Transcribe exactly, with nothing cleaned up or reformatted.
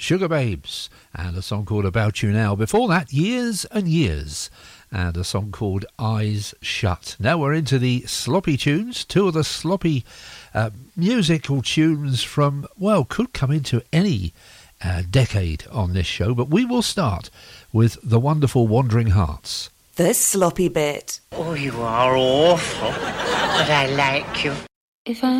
Sugababes, and a song called About You Now. Before that, Years and Years, and a song called Eyes Shut. Now we're into the sloppy tunes, two of the sloppy uh, musical tunes from, well, could come into any uh, decade on this show, but we will start with the wonderful Wandering Hearts. The sloppy bit. Oh, you are awful, but I like you. If I